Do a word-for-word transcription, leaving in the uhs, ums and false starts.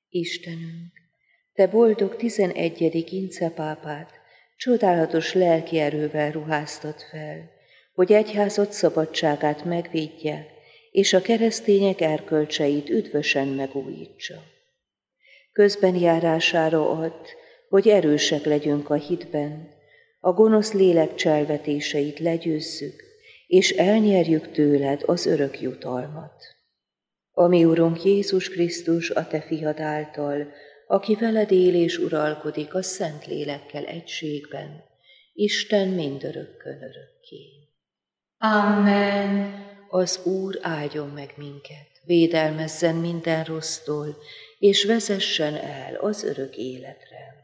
Istenünk, Te boldog tizenegyedik incepápát csodálatos lelki erővel ruháztad fel, hogy egyházad szabadságát megvédje, és a keresztények erkölcseit üdvösen megújítsa. Közben járására add, hogy erősek legyünk a hitben, a gonosz lélek cselvetéseit legyőzzük, és elnyerjük tőled az örök jutalmat. A mi Urunk Jézus Krisztus, a Te fiad által, aki veled él és uralkodik a Szent Lélekkel egységben, Isten mindörökkön örökké. Amen. Az Úr áldjon meg minket, védelmezzen minden rossztól, és vezessen el az örök életre.